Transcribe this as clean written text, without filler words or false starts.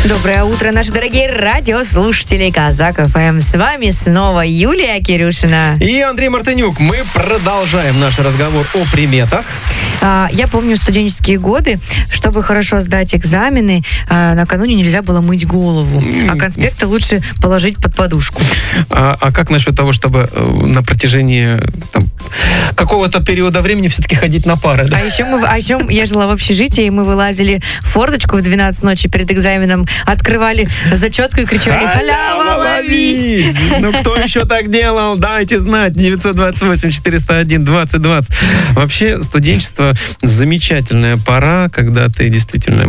Доброе утро, наши дорогие радиослушатели Казак ФМ. С вами снова Юлия Кирюшина. И Андрей Мартынюк. Мы продолжаем наш разговор о приметах. Я помню студенческие годы, чтобы хорошо сдать экзамены, накануне нельзя было мыть голову, а конспекты лучше положить под подушку. А как насчет того, чтобы на протяжении какого-то периода времени все-таки ходить на пары? Да? А еще я жила в общежитии, и мы вылазили в форточку в 12 ночи перед экзаменом, открывали зачетку и кричали: «Халява, ловись!» Ну, кто еще так делал? Дайте знать. 928-401-2020. Вообще, студенчество — замечательная пора, когда ты действительно